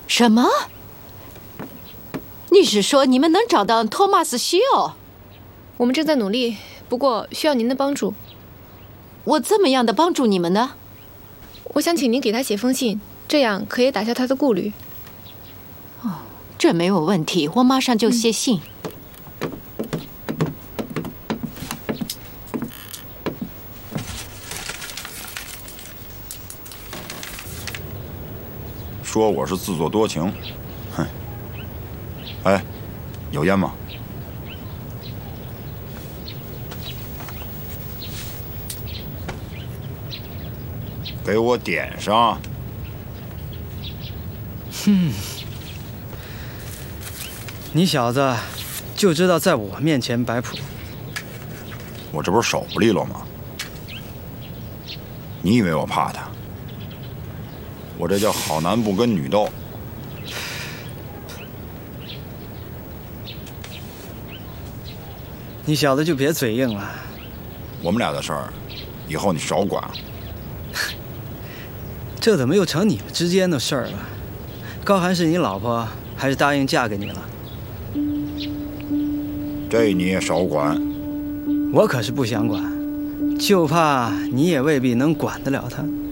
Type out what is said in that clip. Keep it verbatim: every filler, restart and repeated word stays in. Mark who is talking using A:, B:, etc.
A: 什么？你是说你们能找到托马斯·西欧？
B: 我们正在努力，不过需要您的帮助。
A: 我怎么样的帮助你们呢？
B: 我想请您给他写封信，这样可以打消他的顾虑。
A: 哦，这没有问题，我马上就写信。嗯、
C: 说我是自作多情，哼！哎，有烟吗？给我点上。
D: 哼，你小子就知道在我面前摆谱。
C: 我这不是手不利落吗？你以为我怕他？我这叫好男不跟女斗。
D: 你小子就别嘴硬了。
C: 我们俩的事儿，以后你少管。
D: 这怎么又成你们之间的事儿了？高寒是你老婆，还是答应嫁给你了？
C: 这你也少管。
D: 我可是不想管，就怕你也未必能管得了她。